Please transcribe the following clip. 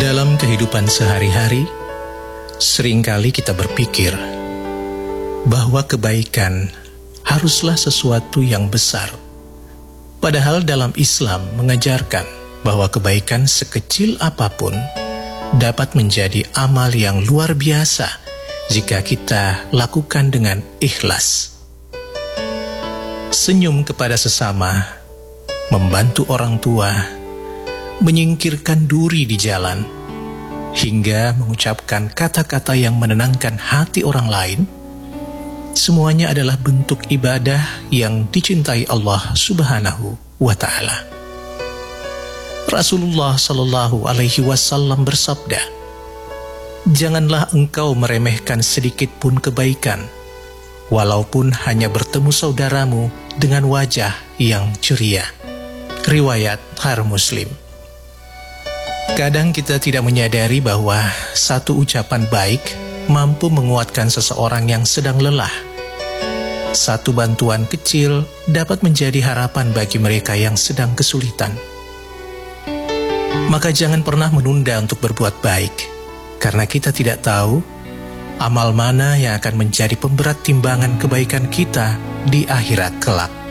Dalam kehidupan sehari-hari, seringkali kita berpikir bahwa kebaikan haruslah sesuatu yang besar. Padahal dalam Islam mengajarkan bahwa kebaikan sekecil apapun dapat menjadi amal yang luar biasa jika kita lakukan dengan ikhlas. Senyum kepada sesama, membantu orang tua, menyingkirkan duri di jalan, hingga mengucapkan kata-kata yang menenangkan hati orang lain, semuanya adalah bentuk ibadah yang dicintai Allah Subhanahu wa Ta'ala. Rasulullah Shallallahu Alaihi Wasallam bersabda, "Janganlah engkau meremehkan sedikit pun kebaikan, walaupun hanya bertemu saudaramu dengan wajah yang ceria." Riwayat Har Muslim. Kadang kita tidak menyadari bahwa satu ucapan baik mampu menguatkan seseorang yang sedang lelah. Satu bantuan kecil dapat menjadi harapan bagi mereka yang sedang kesulitan. Maka jangan pernah menunda untuk berbuat baik, karena kita tidak tahu amal mana yang akan menjadi pemberat timbangan kebaikan kita di akhirat kelak.